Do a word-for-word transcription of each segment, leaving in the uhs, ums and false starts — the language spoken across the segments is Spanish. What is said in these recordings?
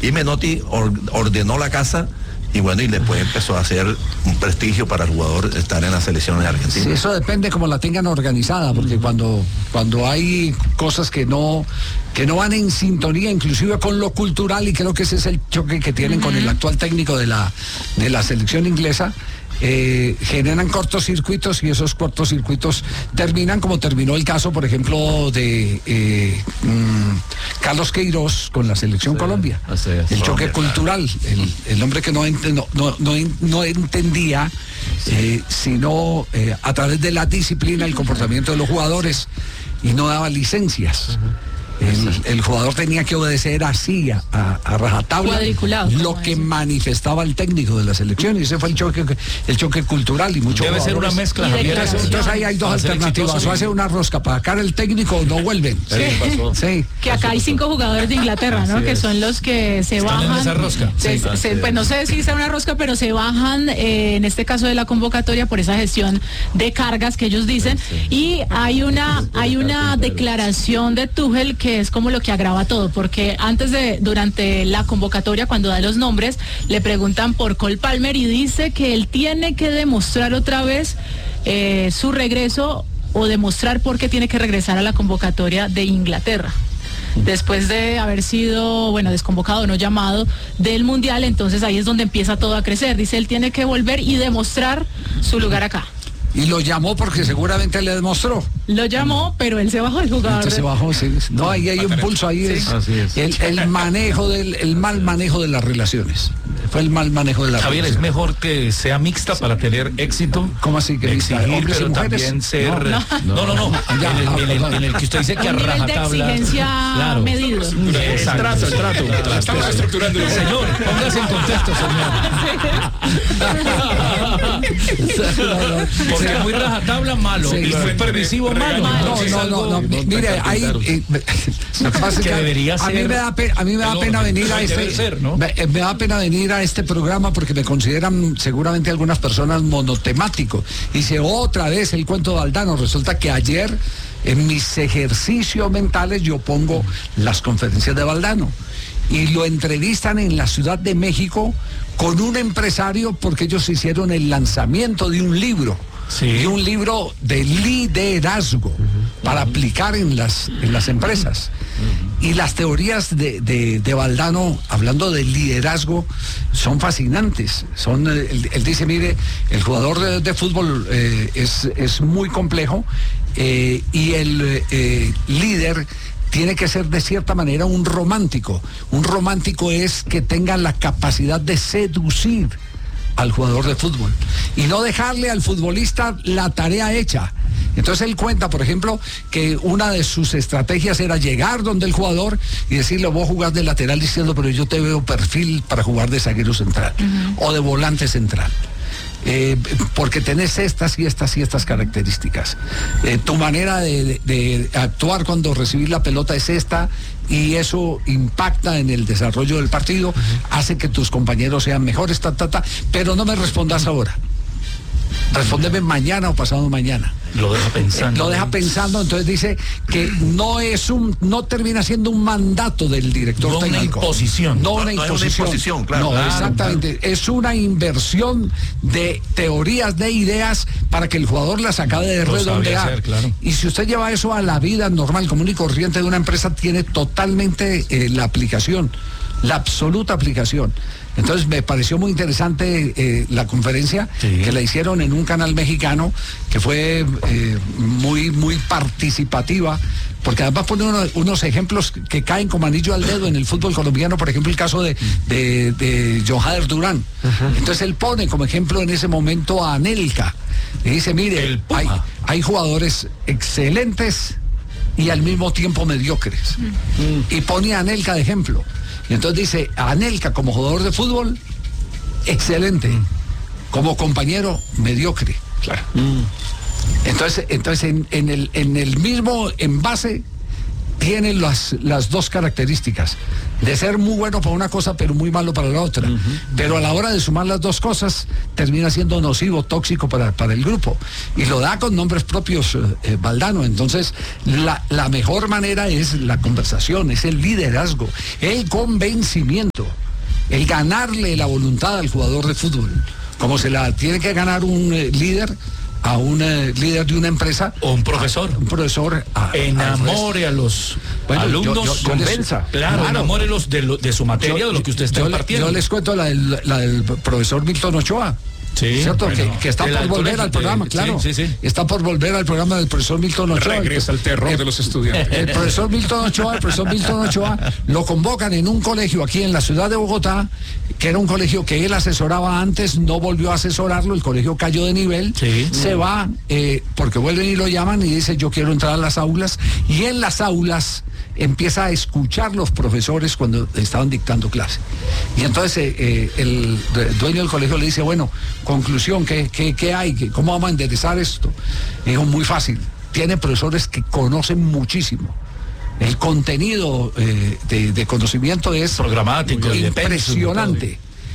Y Menotti or, ordenó la casa. Y bueno, y después empezó a hacer un prestigio para el jugador estar en la selección de Argentina. Sí, eso depende cómo la tengan organizada, porque cuando, cuando hay cosas que no, que no van en sintonía, inclusive con lo cultural, y creo que ese es el choque que tienen uh-huh. con el actual técnico de la, de la selección inglesa, Eh, generan cortocircuitos y esos cortocircuitos terminan como terminó el caso, por ejemplo, de eh, mmm, Carlos Queiroz con la selección sí, Colombia. Así es, el choque cultural, el, el hombre que no, no, no, no, no entendía, eh, sino eh, a través de la disciplina, el comportamiento de los jugadores, y no daba licencias. Uh-huh. El, el jugador tenía que obedecer así, a, a rajatabla, lo que eso. manifestaba el técnico de la selección, y ese fue el choque, el choque cultural. Y mucho debe ser una mezcla. Entonces, entonces ahí hay dos alternativas: o hace una rosca para sacar el técnico o no vuelven. Sí. Sí. Que acá hay cinco jugadores de Inglaterra, ¿no? Que son los que se Están bajan. En esa rosca. Se, sí, se, pues no sé si sea una rosca, pero se bajan, eh, en este caso de la convocatoria, por esa gestión de cargas que ellos dicen. Sí. Y hay una, hay una declaración de Tuchel que es como lo que agrava todo, porque antes de, durante la convocatoria, cuando da los nombres, le preguntan por Cole Palmer y dice que él tiene que demostrar otra vez eh, su regreso, o demostrar por qué tiene que regresar a la convocatoria de Inglaterra. Después de haber sido, bueno, desconvocado, no llamado, del Mundial. Entonces ahí es donde empieza todo a crecer. Dice, él tiene que volver y demostrar su lugar acá. Y lo llamó porque seguramente le demostró. Lo llamó, pero él se bajó del jugador. Entonces se bajó, sí. No, ahí hay un pulso, ahí sí. es, Así es. El, el manejo del, el mal manejo de las relaciones. Fue el mal manejo de las Javier, relaciones. es mejor que sea mixta sí. para tener éxito. ¿Cómo así que exigir, hombres pero y mujeres? También ser. No, no, no. no. Ya, en, el, en, el, en el que usted dice que a rajatabla. De exigencia claro. medido. El trato, el trato. Estamos estructurando. Señor, póngase en contexto, señor. Porque sí. muy rajatabla malo sí, y muy permisivo malo. No, no, no, no. Mire, ahí eh, que que debería a ser. mí me da pena, a mí me da pena venir a este. Ser, ¿no? me, me da pena venir a este programa porque me consideran seguramente algunas personas monotemático. Dice otra vez el cuento de Valdano. Resulta que ayer en mis ejercicios mentales yo pongo las conferencias de Valdano y lo entrevistan en la Ciudad de México con un empresario porque ellos hicieron el lanzamiento de un libro. Sí. Y un libro de liderazgo uh-huh. para aplicar en las, en las empresas. Uh-huh. Y las teorías de, de, de Valdano, hablando de liderazgo, son fascinantes. Son, él, él dice, mire, el jugador de, de fútbol eh, es, es muy complejo eh, y el eh, líder tiene que ser de cierta manera un romántico. Un romántico es que tenga la capacidad de seducir al jugador de fútbol y no dejarle al futbolista la tarea hecha. Entonces él cuenta, por ejemplo, que una de sus estrategias era llegar donde el jugador y decirle, voy a jugar de lateral diciendo, pero yo te veo perfil para jugar de zaguero central uh-huh. o de volante central. Eh, porque tenés estas y estas y estas características. Eh, tu manera de, de, de actuar cuando recibís la pelota es esta y eso impacta en el desarrollo del partido, uh-huh. hace que tus compañeros sean mejores, ta, ta, ta, pero no me respondas ahora. Respóndeme mañana o pasado mañana. Lo deja pensando. Lo deja pensando, entonces dice que no es un, no termina siendo un mandato del director no técnico. Una imposición. No, no una no imposición. Es una imposición, claro. No, claro, exactamente. Claro. Es una inversión de teorías, de ideas, para que el jugador las acabe de Lo redondear. Hacer, claro. Y si usted lleva eso a la vida normal, común y corriente de una empresa, tiene totalmente eh, la aplicación, la absoluta aplicación. Entonces me pareció muy interesante eh, la conferencia sí. que la hicieron en un canal mexicano, que fue eh, muy, muy participativa, porque además pone uno, unos ejemplos que caen como anillo al dedo en el fútbol colombiano, por ejemplo el caso de, de, de Johader Durán. Uh-huh. Entonces él pone como ejemplo en ese momento a Anelka. Y dice, mire, hay, hay jugadores excelentes y al mismo tiempo mediocres. Uh-huh. Y pone a Anelka de ejemplo. Y entonces dice, Anelka como jugador de fútbol, excelente. Mm. Como compañero, mediocre. Claro. Mm. Entonces, entonces en, en, el, en el mismo envase tiene las, las dos características, de ser muy bueno para una cosa, pero muy malo para la otra. Uh-huh. Pero a la hora de sumar las dos cosas, termina siendo nocivo, tóxico para, para el grupo. Y lo da con nombres propios eh, Valdano. Entonces, la, la mejor manera es la conversación, es el liderazgo, el convencimiento, el ganarle la voluntad al jugador de fútbol. Como se la tiene que ganar un eh, líder a un eh, líder de una empresa o un profesor a, un profesor a, enamore a, a los bueno, alumnos, yo, yo, convenza, les, claro, claro, enamórelos de, lo, de su materia, yo, de lo que usted está yo, impartiendo. Yo les cuento la del, la del profesor Milton Ochoa. Sí, ¿cierto? Bueno, que, que está por volver al programa, de, claro. Sí, sí, sí. Está por volver al programa del profesor Milton Ochoa. Regresa el terror el, de los estudiantes. El profesor Milton Ochoa, el profesor Milton Ochoa, lo convocan en un colegio aquí en la ciudad de Bogotá, que era un colegio que él asesoraba antes, no volvió a asesorarlo, el colegio cayó de nivel, sí. se va, eh, porque vuelven y lo llaman y dice, yo quiero entrar a las aulas, y en las aulas empieza a escuchar los profesores cuando estaban dictando clase. Y entonces eh, eh, el dueño del colegio le dice, bueno, conclusión, ¿qué, qué, qué hay? ¿Cómo vamos a enderezar esto? Y dijo, muy fácil, tiene profesores que conocen muchísimo. El contenido eh, de, de conocimiento es programático, impresionante,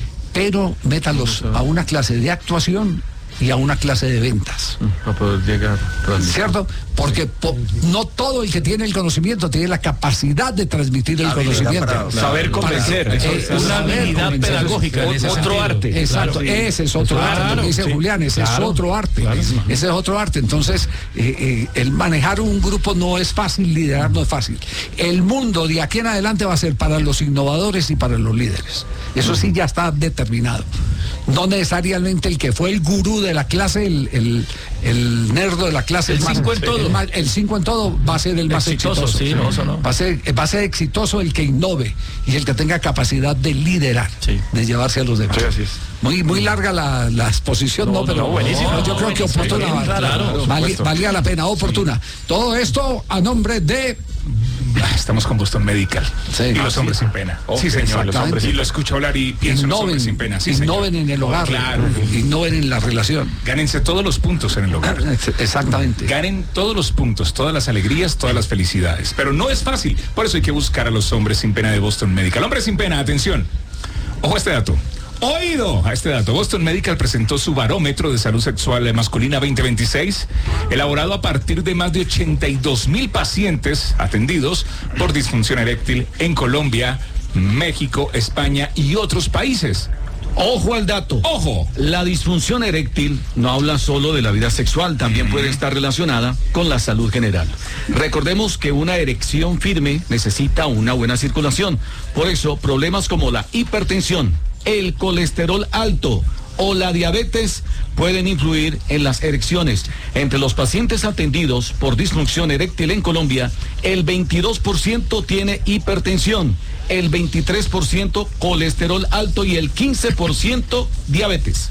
pero métalos a una clase de actuación y a una clase de ventas. Para poder llegar. ¿Cierto? Porque po, no todo el que tiene el conocimiento tiene la capacidad de transmitir el conocimiento. Para, saber convencer. Para, eh, es una habilidad pedagógica. Es otro sentido. arte. Exacto, claro, sí. ese es otro claro, arte. Lo dice sí, Julián, ese claro, es otro arte. Claro. Ese es otro arte. Entonces, eh, eh, el manejar un grupo no es fácil, liderar no es fácil. El mundo de aquí en adelante va a ser para los innovadores y para los líderes. Eso sí ya está determinado. No necesariamente el que fue el gurú de la clase, el, el, el nerdo de la clase. El cinco en todo. El, el cinco en todo va a ser el más exitoso. exitoso. Sí, no, eso no. Va a ser, va a ser exitoso el que innove y el que tenga capacidad de liderar, sí. de llevarse a los demás. Sí, así es. Muy, muy larga la, la exposición, no, no pero no, buenísimo, no, yo no, creo que oportuna. Bien, claro, valía, valía la pena, oportuna. Sí. Todo esto a nombre de... Estamos con Boston Medical sí, y los hombres sin pena. Oh, sí, señor. Los hombres, y lo escucho hablar y pienso en los hombres sin pena. Sí, innoven señor. en el hogar, claro. Innoven en la relación. Gánense todos los puntos en el hogar. Exactamente. Ganen todos los puntos, todas las alegrías, todas las felicidades. Pero no es fácil. Por eso hay que buscar a los hombres sin pena de Boston Medical. Hombres sin pena, atención. Ojo a este dato. Oído a este dato. Boston Medical presentó su barómetro de salud sexual masculina veinte veintiséis, elaborado a partir de más de ochenta y dos mil pacientes atendidos por disfunción eréctil en Colombia, México, España y otros países. Ojo al dato. Ojo. La disfunción eréctil no habla solo de la vida sexual, también mm. puede estar relacionada con la salud general. Recordemos que una erección firme necesita una buena circulación. Por eso, problemas como la hipertensión, el colesterol alto o la diabetes pueden influir en las erecciones. Entre los pacientes atendidos por disfunción eréctil en Colombia, el veintidós por ciento tiene hipertensión, el veintitrés por ciento colesterol alto y el quince por ciento diabetes.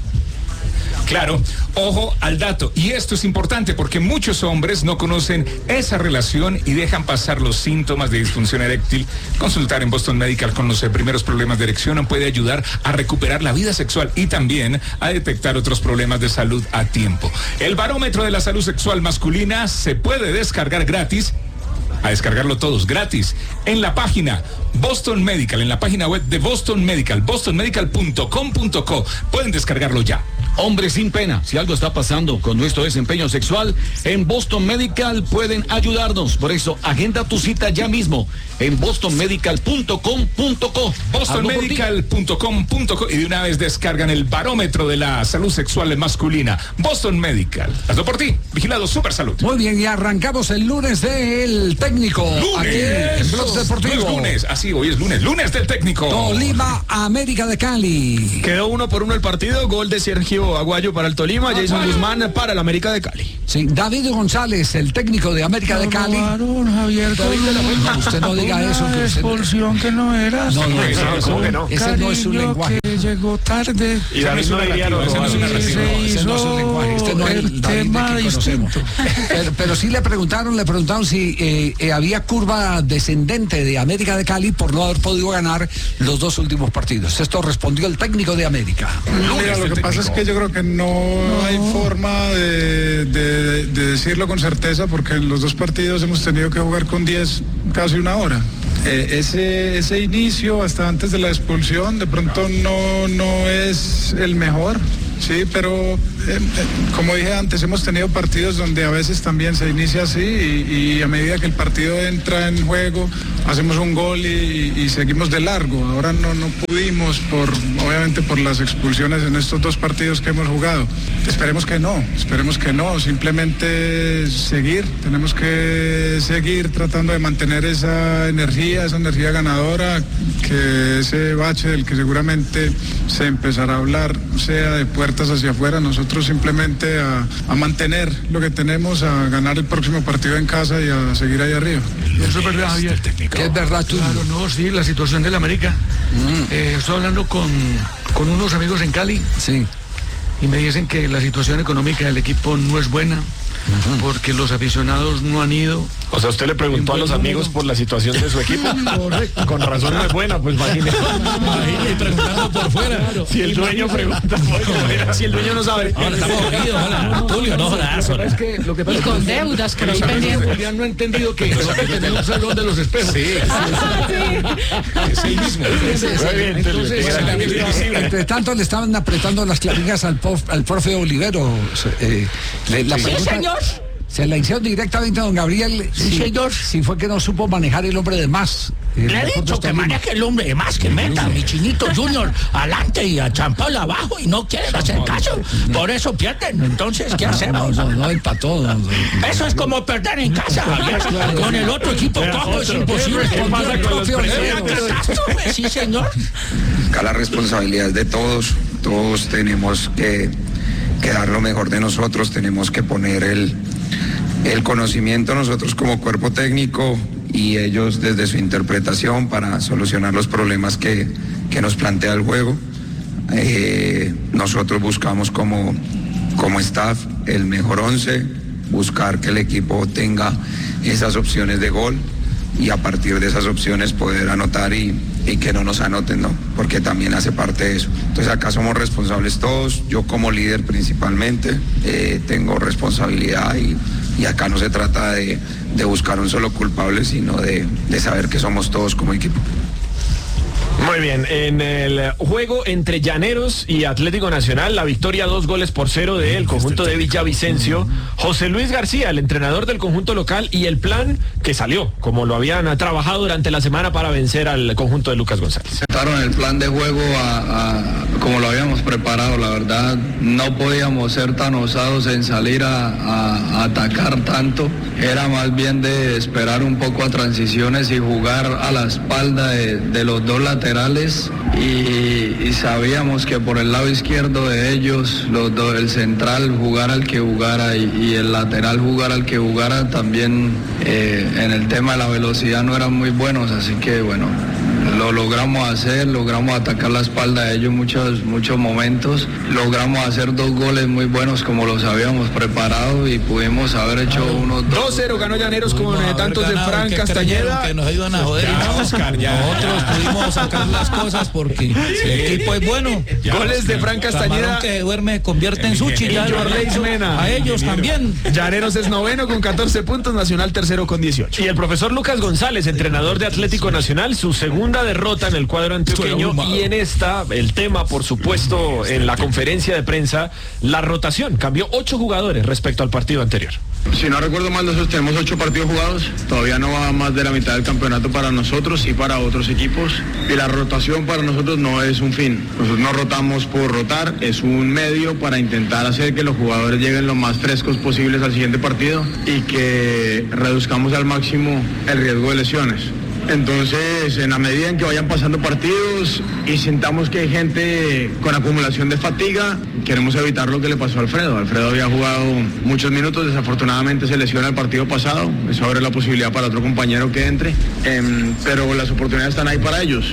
Claro, ojo al dato. Y esto es importante porque muchos hombres no conocen esa relación y dejan pasar los síntomas de disfunción eréctil. Consultar en Boston Medical con los primeros problemas de erección puede ayudar a recuperar la vida sexual y también a detectar otros problemas de salud a tiempo. El barómetro de la salud sexual masculina se puede descargar gratis. A descargarlo todos gratis en la página Boston Medical, en la página web de Boston Medical, boston medical punto com punto co. Pueden descargarlo ya. Hombres sin pena, si algo está pasando con nuestro desempeño sexual, en Boston Medical pueden ayudarnos. Por eso, agenda tu cita ya mismo en boston medical punto com punto co. boston medical punto com punto co y de una vez descargan el barómetro de la salud sexual masculina. Boston Medical. Hazlo por ti. Vigilado Super Salud. Muy bien, y arrancamos el lunes del técnico. Lunes. Aquí en Blog Deportivo. No es lunes, así hoy es lunes. Lunes del técnico. Tolima, América de Cali. Quedó uno por uno el partido. Gol de Sergio Aguayo para el Tolima, Jason Aguayo. Guzmán para el América de Cali. Sí, David González, el técnico de América de Cali. Robaron, Javier, no, usted no diga eso. Una expulsión que no era. No, no, ese, ¿cómo que no? Ese no es un lenguaje. Que llegó tarde. Y David no diría no, ese no es un narrativo. Ese no es un lenguaje. Este no es el David que conocemos. Pero, pero sí le preguntaron, le preguntaron si eh, eh, había curva descendente de América de Cali por no haber podido ganar los dos últimos partidos. Esto respondió el técnico de América. Mira, lo que pasa es que yo creo que no, no. hay forma de, de, de decirlo con certeza, porque en los dos partidos hemos tenido que jugar con diez casi una hora. Eh, ese, ese inicio hasta antes de la expulsión de pronto no, no es el mejor. Sí, pero eh, eh, como dije antes, hemos tenido partidos donde a veces también se inicia así y, y a medida que el partido entra en juego, hacemos un gol y, y seguimos de largo. Ahora no, no pudimos, por obviamente por las expulsiones en estos dos partidos que hemos jugado. Esperemos que no, esperemos que no, simplemente seguir, tenemos que seguir tratando de mantener esa energía, esa energía ganadora, que ese bache del que seguramente se empezará a hablar sea de puertas hacia afuera, nosotros simplemente a, a mantener lo que tenemos, a ganar el próximo partido en casa y a seguir ahí arriba. Eso es verdad, Javier. ¿Qué es verdad tú? Claro, no, sí, la situación del América. Mm. Eh, estoy hablando con, con unos amigos en Cali. Sí. Y me dicen que la situación económica del equipo no es buena. Uh-huh. Porque los aficionados no han ido. O sea, usted le preguntó a los amigos por la situación de su equipo. Correcto. Con razón no es buena, pues imagínese. Y preguntando por fuera. Claro. Si el dueño pregunta por fuera, si el dueño no sabe. Ahora estamos unidos, hola, Tulio, no jodas. Es que lo que pasa y con es que deudas que nos pendientes. No ha entendido que nosotros tenemos un salón de los espejos. Sí, sí. Es el mismo. Entonces, entre tanto le estaban apretando las clavigas al, prof, al profe Olivero. Eh, le, la sí, pregunta, señor. Se la hicieron directamente a don Gabriel. Sí, si, señor. Si fue que no supo manejar el hombre de más. Le he dicho que maneje el hombre de más, que meta a mi Chinito Junior adelante y a Champol abajo y no quieren hacer caso. Por eso pierden. Entonces, ¿qué hacemos? No, no, no empató. No, no. Eso es como perder en casa, Javier. Con el otro equipo cojo es imposible. ¿Qué pasa con los catástrofe? Sí, señor. Acá la responsabilidad es de todos. Todos tenemos que, que dar lo mejor de nosotros. Tenemos que poner el... el conocimiento nosotros como cuerpo técnico y ellos desde su interpretación para solucionar los problemas que, que nos plantea el juego. Eh, nosotros buscamos como, como staff el mejor once, buscar que el equipo tenga esas opciones de gol y a partir de esas opciones poder anotar y, y que no nos anoten, ¿no? Porque también hace parte de eso. Entonces acá somos responsables todos, yo como líder principalmente, eh, tengo responsabilidad y Y acá no se trata de, de buscar un solo culpable, sino de, de saber que somos todos como equipo. Muy bien, en el juego entre Llaneros y Atlético Nacional, la victoria dos goles por cero del conjunto de Villavicencio. José Luis García, el entrenador del conjunto local, y el plan que salió, como lo habían trabajado durante la semana para vencer al conjunto de Lucas González. Presentaron el plan de juego a, a, como lo habíamos preparado, la verdad no podíamos ser tan osados en salir a, a, a atacar tanto, era más bien de esperar un poco a transiciones y jugar a la espalda de, de los dos laterales. Y, y sabíamos que por el lado izquierdo de ellos, los do, el central jugar al que jugara y, y el lateral jugar al que jugara, también eh, en el tema de la velocidad no eran muy buenos, así que bueno, lo logramos hacer, logramos atacar la espalda de ellos muchos, muchos momentos, logramos hacer dos goles muy buenos como los habíamos preparado y pudimos haber hecho unos dos. dos cero ganó Llaneros con eh, tantos de Fran Castañeda. Que nos ayudan a joder. Ya, Oscar, ya. Nosotros pudimos sacar las cosas porque sí. El equipo es bueno. Ya, goles de Fran Castañeda. Camarón que duerme convierte en sushi. Ya Mena. A ellos también. Llaneros es noveno con catorce puntos, Nacional tercero con dieciocho. Y el profesor Lucas González, entrenador de Atlético Nacional, su segunda derrota en el cuadro antioqueño, y en esta, el tema, por supuesto, en la conferencia de prensa, la rotación. Cambió ocho jugadores respecto al partido anterior. Si no recuerdo mal, nosotros tenemos ocho partidos jugados, todavía no va más de la mitad del campeonato para nosotros y para otros equipos, y la rotación para nosotros no es un fin, nosotros no rotamos por rotar, es un medio para intentar hacer que los jugadores lleguen lo más frescos posibles al siguiente partido y que reduzcamos al máximo el riesgo de lesiones. Entonces, en la medida en que vayan pasando partidos y sintamos que hay gente con acumulación de fatiga, queremos evitar lo que le pasó a Alfredo. Alfredo había jugado muchos minutos, desafortunadamente se lesiona el partido pasado, eso abre la posibilidad para otro compañero que entre, eh, pero las oportunidades están ahí para ellos.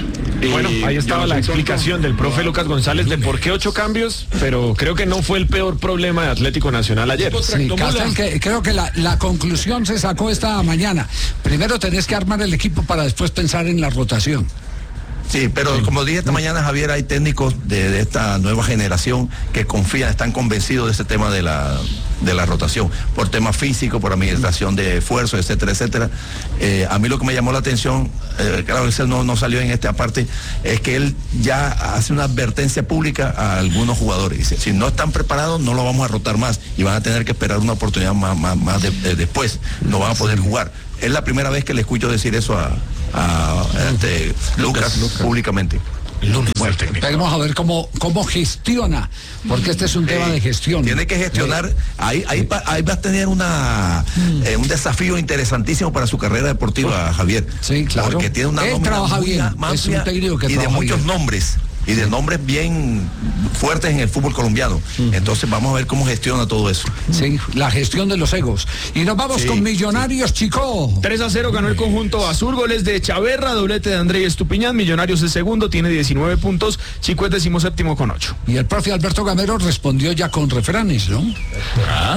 Bueno, ahí estaba la explicación del profe Lucas González de por qué ocho cambios, pero creo que no fue el peor problema de Atlético Nacional ayer. Sí, Castel, que, creo que la, la conclusión se sacó esta mañana. Primero tenés que armar el equipo para después pensar en la rotación. Sí, pero como dije esta mañana, Javier, hay técnicos de, de esta nueva generación que confían, están convencidos de ese tema de la, de la rotación, por temas físicos, por administración de esfuerzos, etcétera, etcétera. Eh, a mí lo que me llamó la atención, eh, claro, ese no, no salió en esta parte, es que él ya hace una advertencia pública a algunos jugadores. Dice, si no están preparados, no lo vamos a rotar más y van a tener que esperar una oportunidad más, más, más de, de, después, no van a poder jugar. Es la primera vez que le escucho decir eso a, a, a este, Lucas, Lucas públicamente. Bueno, vamos a ver cómo, cómo gestiona, porque este es un tema de gestión. Tiene que gestionar, ahí, ahí, ahí va a tener una mm. eh, un desafío interesantísimo para su carrera deportiva, oh. Javier. Sí, claro. Porque tiene una Él trabaja bien, es un técnico que y de muchos bien. nombres. Y de nombres bien fuertes en el fútbol colombiano. Uh-huh. Entonces vamos a ver cómo gestiona todo eso. Sí, la gestión de los egos. Y nos vamos sí. con Millonarios, Chico. tres a cero ganó el conjunto azul, goles de Chaverra, doblete de André Estupiñán. Millonarios es segundo, tiene diecinueve puntos, Chico es decimoséptimo con ocho. Y el profe Alberto Gamero respondió ya con refranes, ¿no? Ah.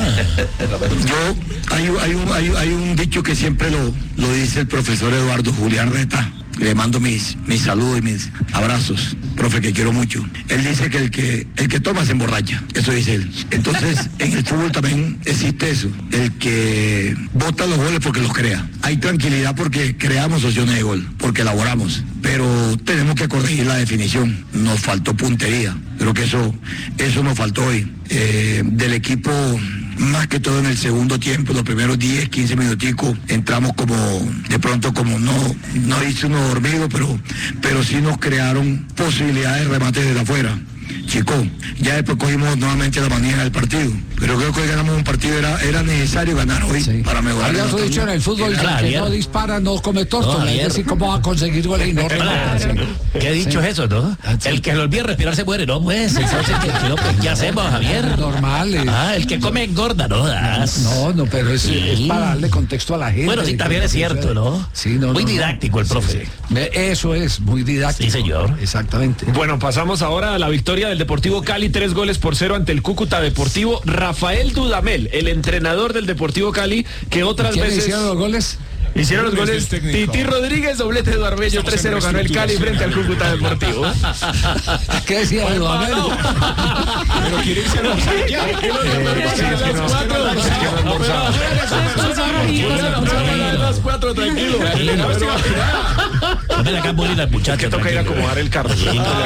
Yo, hay, hay, un, hay, hay un dicho que siempre lo, lo dice el profesor Eduardo Julián Reta. Le mando mis, mis saludos y mis abrazos, profe, que quiero mucho. Él dice que el que el que toma se emborracha, eso dice él. Entonces, en el fútbol también existe eso, el que bota los goles porque los crea. Hay tranquilidad porque creamos opciones de gol, porque elaboramos, pero tenemos que corregir la definición. Nos faltó puntería, creo que eso, eso nos faltó hoy. Eh, del equipo, más que todo en el segundo tiempo, los primeros diez, quince minuticos, entramos como, de pronto como no, no hizo uno dormido, pero, pero sí nos crearon posibilidades de remate desde afuera. Chico, ya después cogimos nuevamente la manija del partido, pero creo que hoy ganamos un partido, era, era necesario ganar hoy sí. para mejorar. Habías dicho en el fútbol que el que no dispara no come torto, no, es decir, cómo va a conseguir goles y no remata. Sí. ¿Qué dicho sí. es eso, no? Sí. El que lo olvida respirar se muere, no pues, entonces, ¿qué, no, pues, ¿qué hacemos, Javier? Normal. Es... Ah, el que come engorda, ¿no? No, no, pero es, sí. es para darle contexto a la gente. Bueno, sí, también es cierto, ¿no? Sí, no, muy no, didáctico no. el profe. Sí, sí. Eso es, muy didáctico. Sí, señor. Exactamente. Bueno, pasamos ahora a la victoria del Deportivo Cali, tres goles por cero ante el Cúcuta Deportivo. Rafael Dudamel, el entrenador del Deportivo Cali, que otras veces... hicieron los goles? Hicieron los goles Titi Rodríguez, doblete de Eduardo, tres cero ganó el Cali frente al Cúcuta Deportivo. ¿Qué decía Dudamel? Pero quiere irse a almorzar ya. Las cuatro, tranquilo. No me la hagan bolita, muchachos. Que toca ir a acomodar el carro.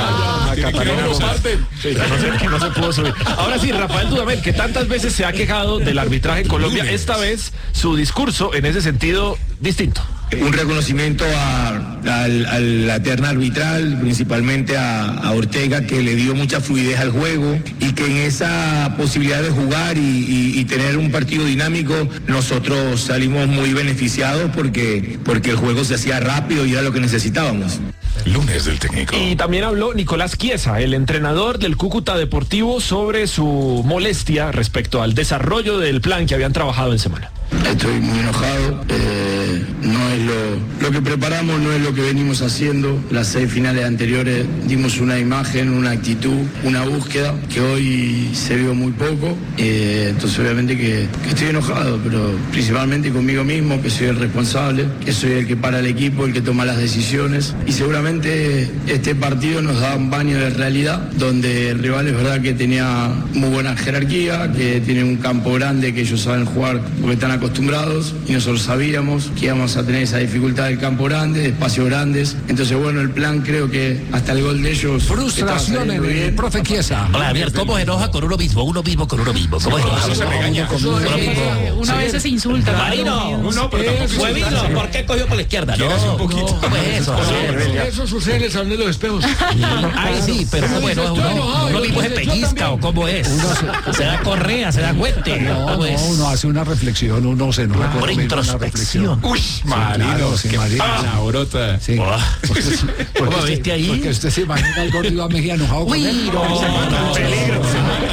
Que no se pudo subir. Ahora sí, Rafael Dudamel, que tantas veces se ha quejado del arbitraje en Colombia, esta vez su discurso en ese sentido distinto. Un reconocimiento a, a, a la terna arbitral, principalmente a, a Ortega, que le dio mucha fluidez al juego y que en esa posibilidad de jugar y, y, y tener un partido dinámico, nosotros salimos muy beneficiados porque, porque el juego se hacía rápido y era lo que necesitábamos. Lunes del técnico. Y también habló Nicolás Chiesa, el entrenador del Cúcuta Deportivo, sobre su molestia respecto al desarrollo del plan que habían trabajado en semana. Estoy muy enojado, eh, no es lo, lo que preparamos, no es lo que venimos haciendo. Las seis finales anteriores dimos una imagen, una actitud, una búsqueda que hoy se vio muy poco, eh, entonces obviamente que, que estoy enojado, pero principalmente conmigo mismo, que soy el responsable, que soy el que para el equipo, el que toma las decisiones, y seguramente este partido nos da un baño de realidad, donde el rival es verdad que tenía muy buena jerarquía, que tiene un campo grande, que ellos saben jugar porque están acostumbrados, y nosotros sabíamos que íbamos a tener esa dificultad del campo grande, de espacios grandes. Entonces, bueno, el plan creo que hasta el gol de ellos... Frustración en el profe Chiesa. Hola, Javier, ¿cómo se enoja con uno mismo? Uno mismo con uno mismo. ¿Cómo no, eso se regaña. Uno a veces se insulta. Marino, no, pero Huevino, ¿por qué cogió por la izquierda? No, un poquito. ¿cómo es eso? Eso sucede en el Salón de los Espejos. Ay, sí, pero ¿cómo es? Uno, uno mismo se pellizca o cómo es. Se da correa, se da cuente. No, no, uno hace una reflexión. uno se nos Por acuerda de una reflexión. Uy, Marino, sí, qué Marino. palabrota. Sí. Porque, porque, ¿Cómo usted- viste ahí? porque usted se imagina al gordo Iván Mejía enojado con Uy, él. no, no, peligro.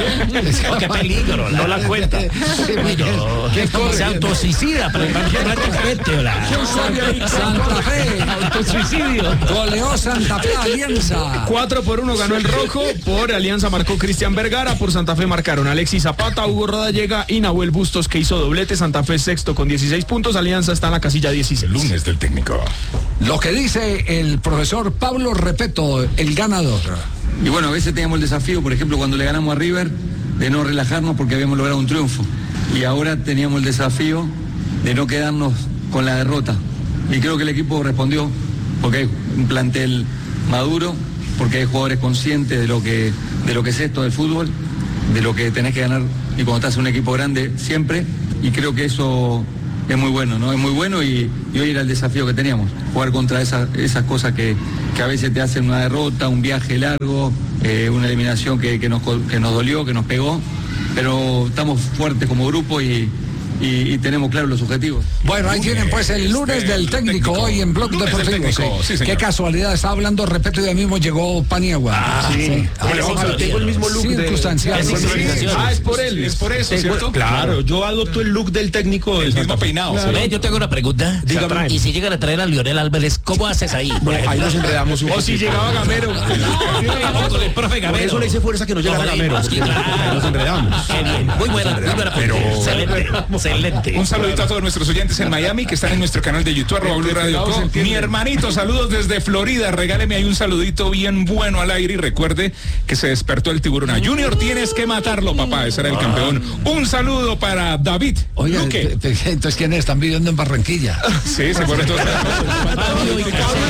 no, qué peligro. No la cuenta. Sí, Uy, no. ¿Qué corre? Se autosuicida prácticamente, hola. Santa Fe, Autosuicidio. goleó Santa Fe a Alianza. cuatro por uno ganó el rojo, por Alianza marcó Cristian Vergara, por Santa Fe marcaron Alexis Zapata, Hugo Rodallega y Nahuel Bustos, que hizo doblete. Santa Fe sexto con dieciséis puntos, Alianza está en la casilla dieciséis. Lunes del técnico. Lo que dice el profesor Pablo Repeto, el ganador. Y bueno, a veces teníamos el desafío, por ejemplo, cuando le ganamos a River, de no relajarnos porque habíamos logrado un triunfo. Y ahora teníamos el desafío de no quedarnos con la derrota. Y creo que el equipo respondió, porque hay un plantel maduro, porque hay jugadores conscientes de lo que, de lo que es esto del fútbol, de lo que tenés que ganar y cuando estás en un equipo grande siempre. Y creo que eso es muy bueno, ¿no? Es muy bueno y, y hoy era el desafío que teníamos, jugar contra esa, esas cosas que, que a veces te hacen una derrota, un viaje largo, eh, una eliminación que, que, nos, que nos dolió, que nos pegó, pero estamos fuertes como grupo y, y, y tenemos claros los objetivos. Bueno, ahí tienen pues el lunes del técnico, hoy en Blog Lunes del Deportivo. técnico, Sí. sí, señor. Qué casualidad, estaba hablando, repito, ya mismo llegó Paniagua. Ah, sí. Ah, Tengo sí. tengo el mismo look de- Circunstancial. Sí, sí, sí. Ah, es por él. Es por eso, ¿cierto? Claro, yo adopto el look del técnico del El mismo Santa Fe. peinado. Ve, yo tengo una pregunta. Dígame. Y si llegan a traer a Lionel Álvarez, ¿cómo haces ahí? Por Ahí ejemplo? nos enredamos un O si poquito. llegaba Gamero. No, con el profe Por Gamero. eso le hice fuerza que no llegara Ojalá, Gamero. sí, claro. Nos enredamos. Qué bien. Muy buena, muy buena. Pero- Excelente, excelente. Un saludito a todos nuestros oyentes en Miami que están en nuestro canal de YouTube, arroba Blue Radio Co. Mi hermanito, saludos desde Florida. Regáleme ahí un saludito bien bueno al aire y recuerde que se despertó el tiburón. A Junior tienes que matarlo, papá. Ese era el campeón. Un saludo para David Oiga, Luque. pe- pe- entonces ¿quiénes están viviendo en Barranquilla? Sí, se fueron todos. Fabio y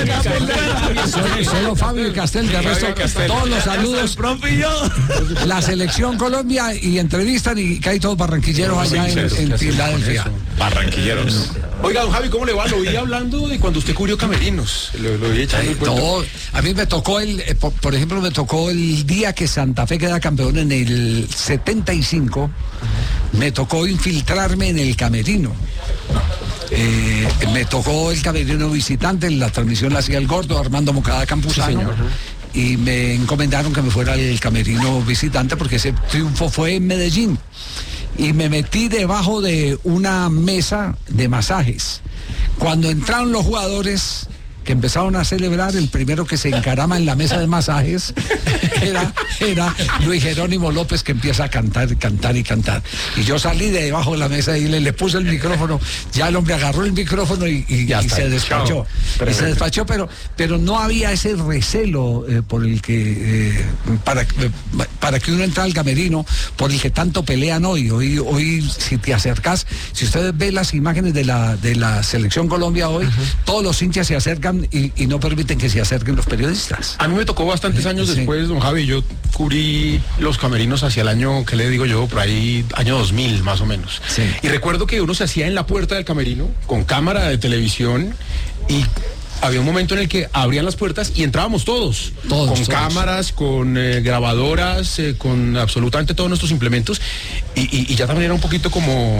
Castel. Solo, solo Fabio y Castel, de resto, Fabio y Castel. todos los saludos. La selección Colombia y entrevistan y que hay todos barranquilleros allá en, en Filadelfia. Barranquilleros. Oiga, don Javi, ¿cómo le va? Lo oí hablando de cuando usted cubrió camerinos. Lo, lo oí echando Eh, el cuento. todo- a mí me tocó el, eh, por, por ejemplo, me tocó el día que Santa Fe queda campeón en el setenta y cinco, me tocó infiltrarme en el camerino. Eh, me tocó el camerino visitante, la transmisión la hacía el gordo Armando Mocada Campuzano. Y me encomendaron que me fuera al camerino visitante porque ese triunfo fue en Medellín. Y me metí debajo de una mesa de masajes. Cuando entraron los jugadores que empezaron a celebrar, el primero que se encarama en la mesa de masajes era, era Luis Jerónimo López, que empieza a cantar, cantar y cantar. Y yo salí de debajo de la mesa y le, le puse el micrófono, ya el hombre agarró el micrófono y, y- y se despachó. Y se despachó, pero, pero no había ese recelo eh, por el que, eh, para, eh, para que uno entra al camerino, por el que tanto pelean hoy. Hoy, hoy si te acercas, si ustedes ven las imágenes de la, de la Selección Colombia hoy, todos los hinchas se acercan y, y no permiten que se acerquen los periodistas. A mí me tocó bastantes años Sí. después, don Javi. Yo cubrí los camerinos hacia el año, ¿qué le digo yo? Por ahí, año dos mil más o menos. Sí. Y recuerdo que uno se hacía en la puerta del camerino con cámara de televisión y había un momento en el que abrían las puertas y entrábamos todos. Todos, con todos. cámaras, con eh, grabadoras, eh, con absolutamente todos nuestros implementos. Y, y- y ya también era un poquito como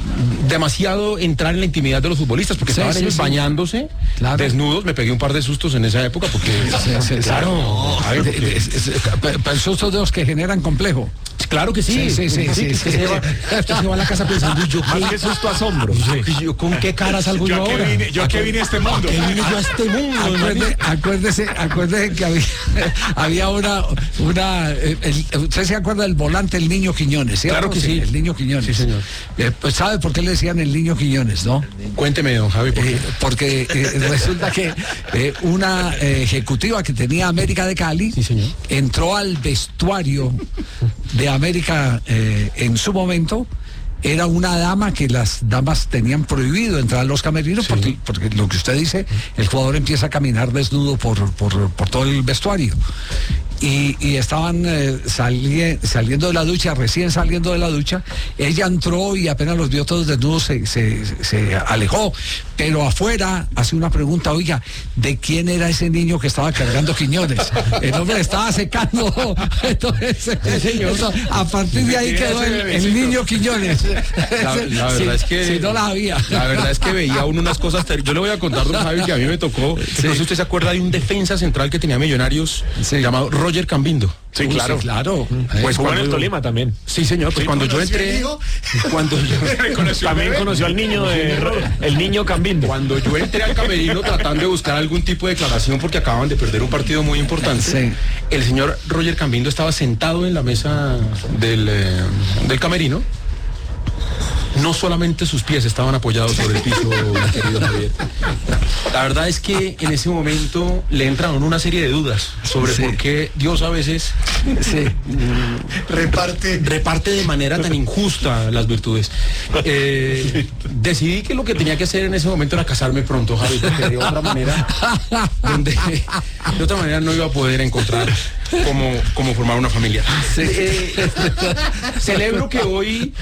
demasiado entrar en la intimidad de los futbolistas, porque Sí, estaban sí, ellos sí. bañándose, Claro. desnudos. Me pegué un par de sustos en esa época porque... Sí, sí, claro, sí. a ver, porque- Es- es- es- pe- pero esos son de los que generan complejo. Claro que sí. Sí, sí, sí, sí, que sí. se va, usted se va a la casa pensando, ¿y yo Más qué? que susto, asombro. Yo, yo, ¿con qué cara salgo yo, Yo que ahora? vine, yo que vine a este mundo. ¿Qué vine yo a este mundo? Acuerde- acuérdese, acuérdese que había, había una, una eh, el- usted se acuerda del volante, el Niño Quiñones, ¿cierto? Claro que sí. El Niño Quiñones. Sí, señor. Eh, pues sabe por qué le decían el Niño Quiñones, ¿no? Cuénteme, don Javi, ¿por qué? Eh, porque eh, resulta que eh, una eh, ejecutiva que tenía América de Cali Sí, señor. entró al vestuario de América eh, en su momento. Era una dama que las damas tenían prohibido entrar a los camerinos porque, porque lo que usted dice, el jugador empieza a caminar desnudo por, por, por todo el vestuario. y, y estaban eh, sali saliendo de la ducha, recién saliendo de la ducha. Ella entró y apenas los vio todos desnudos se, se, se alejó, pero afuera hace una pregunta, oiga, ¿de quién era ese niño que estaba cargando Quiñones? El hombre estaba secando. Entonces, sí, señor. Eso, a partir de ahí quedó el, el niño Quiñones. La, la verdad si, es que si no la había. La verdad es que veía uno unas cosas. Yo le voy a contar, don Javi, que a mí me tocó. Sí. No sé si usted se acuerda de un defensa central que tenía Millonarios, sí, llamado Roger Cambindo. Sí, claro. Sí, claro. Pues jugó en el Tolima también. Sí, señor. Pues sí, cuando yo entré, cuando yo también conoció al niño de el niño Cambindo. Cuando yo entré al camerino tratando de buscar algún tipo de declaración porque acaban de perder un partido muy importante, sí, el señor Roger Cambindo estaba sentado en la mesa del, eh, del camerino. No solamente sus pies estaban apoyados sobre el piso, mi querido Javier. La verdad es que en ese momento le entraron una serie de dudas sobre sí, por qué Dios a veces sí, reparte reparte de manera tan injusta las virtudes. Eh, decidí que lo que tenía que hacer en ese momento era casarme pronto, Javi, porque de otra manera, donde, de otra manera no iba a poder encontrar cómo, cómo formar una familia. Sí. Eh, celebro que hoy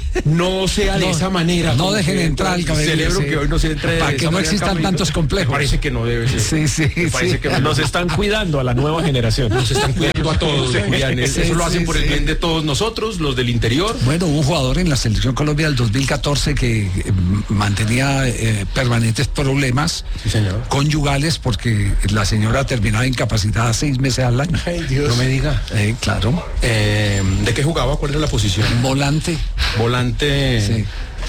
no sea de no, esa manera. No dejen que, entrar al camerino. Celebro sí, que hoy no se entre para que no existan tantos complejos. Me parece que no debe ser. Sí, sí, me parece sí. que nos están cuidando a la nueva generación. Nos están cuidando a todos, Julián. Sí, eso sí, lo hacen sí, por el bien de todos nosotros, los del interior. Bueno, un jugador en la Selección Colombia del dos mil catorce que eh, mantenía eh, permanentes problemas sí, señor, conyugales porque la señora terminaba incapacitada seis meses al año. Ay, Dios. No me diga. Eh, claro. Eh, ¿De qué jugaba? ¿Cuál era la posición? Volante. Volante. Sí.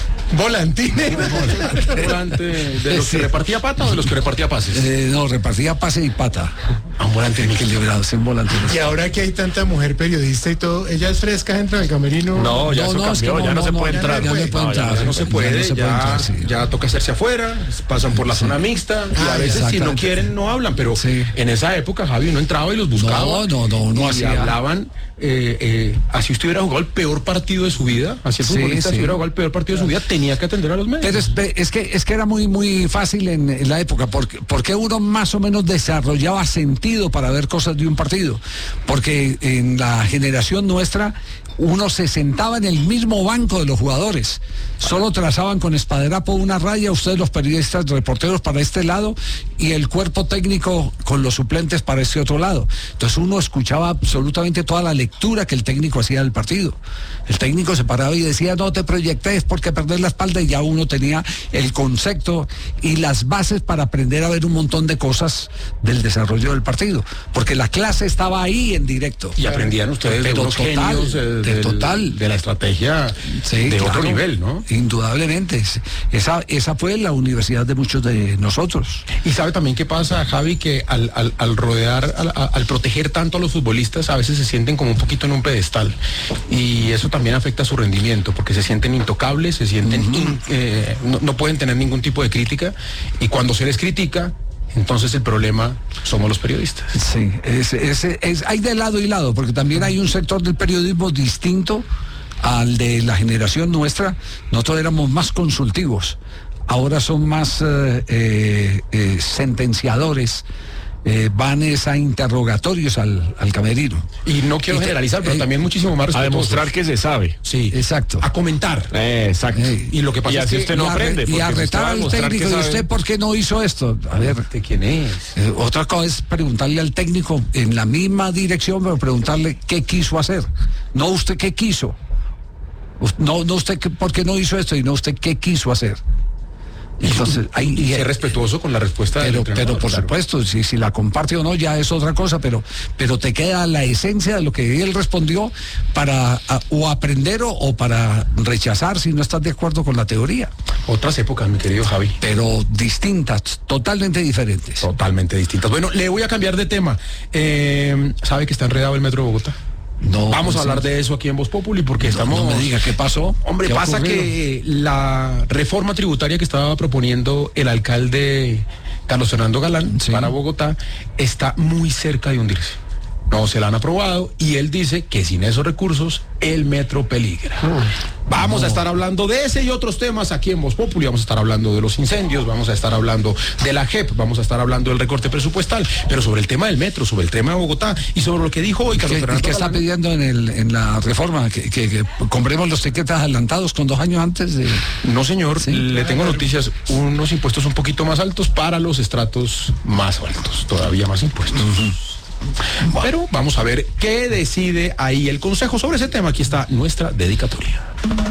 Volantine. Volante. ¿De los sí, que repartía pata o de los que repartía pases? Eh, no, repartía pase y pata. A un volante equilibrado, un volante. Y ahora que hay tanta mujer periodista y todo, ¿ella es fresca dentro del camerino? No, ya no, eso no, cambió, es que no, ya no, no se puede entrar. Ya no, puede entrar, ya no se puede, ya, no se puede, ya, entrar, sí, ya toca hacerse afuera, pasan por la sí, zona mixta y ah, a veces si no quieren no hablan, pero sí, en esa época Javi uno entraba y los buscaba. No, no, no, no hacía. hablaban, eh, eh, así usted hubiera jugado el peor partido de su vida, así el futbolista sí, si hubiera jugado el peor partido de su vida, tenía que atender a los medios. Pero es, es que es que era muy muy fácil en, en la época, porque, porque uno más o menos desarrollaba sentido para ver cosas de un partido, porque en la generación nuestra uno se sentaba en el mismo banco de los jugadores, solo trazaban con espaderapo una raya, ustedes los periodistas, reporteros para este lado y el cuerpo técnico con los suplentes para este otro lado. Entonces uno escuchaba absolutamente toda la lectura que el técnico hacía del partido. El técnico se paraba y decía, no te proyectes porque perder la espalda, y ya uno tenía el concepto y las bases para aprender a ver un montón de cosas del desarrollo del partido, porque la clase estaba ahí en directo. Y aprendían ustedes de unos total, genios, eh, de del, total de la estrategia sí, de claro, otro nivel, ¿no? Indudablemente. Esa, esa fue la universidad de muchos de nosotros. Y sabe también qué pasa, Javi, que al, al, al rodear, al, al proteger tanto a los futbolistas, a veces se sienten como un poquito en un pedestal. Y eso también afecta su rendimiento, porque se sienten intocables, se sienten, uh-huh, in, eh, no, no pueden tener ningún tipo de crítica. Y cuando se les critica, entonces el problema somos los periodistas. Sí, es, es, es, hay de lado y lado, porque también hay un sector del periodismo distinto al de la generación nuestra. Nosotros éramos más consultivos, ahora son más eh, eh, eh, sentenciadores. Eh, van es a interrogatorios al, al camerino. Y no quiero y, generalizar, pero eh, también muchísimo más respetuoso. A demostrar que se sabe. Sí, exacto. A comentar. Eh, exacto. Eh, y lo que pasa y es que usted no aprende. Y a retar al técnico, ¿y usted por qué no hizo esto? A ver, ¿de quién es? Eh, otra cosa es preguntarle al técnico en la misma dirección, pero preguntarle qué quiso hacer. No usted qué quiso. No, no usted por qué no hizo esto, y no usted qué quiso hacer. Entonces, hay, y ser respetuoso con la respuesta pero, del entrenador. Pero por claro, supuesto, si, si la comparte o no ya es otra cosa, pero, pero te queda la esencia de lo que él respondió para a, o aprender o, o para rechazar si no estás de acuerdo con la teoría. Otras épocas, mi querido Javi. Pero distintas, totalmente diferentes. Totalmente distintas. Bueno, le voy a cambiar de tema. Eh, ¿Sabe que está enredado el Metro de Bogotá? No, vamos a hablar de eso aquí en Voz Populi porque no, estamos... No me diga, ¿qué pasó? Hombre, ¿Qué pasa que la reforma tributaria que estaba proponiendo el alcalde Carlos Fernando Galán sí, para Bogotá está muy cerca de hundirse. No se la han aprobado y él dice que sin esos recursos el metro peligra. Vamos no. a estar hablando de ese y otros temas aquí en Voz Populi. Vamos a estar hablando de los incendios, vamos a estar hablando de la J E P, vamos a estar hablando del recorte presupuestal, pero sobre el tema del metro, sobre el tema de Bogotá y sobre lo que dijo hoy Carlos Fernando. ¿Qué está pidiendo en, el, en la reforma? ¿Que, que, que compremos los tiquetes adelantados con dos años antes de...? No, señor, ¿sí? Le tengo noticias, unos impuestos un poquito más altos para los estratos más altos, todavía más impuestos. Uh-huh. Bueno. Pero vamos a ver qué decide ahí el Consejo sobre ese tema. Aquí está nuestra dedicatoria.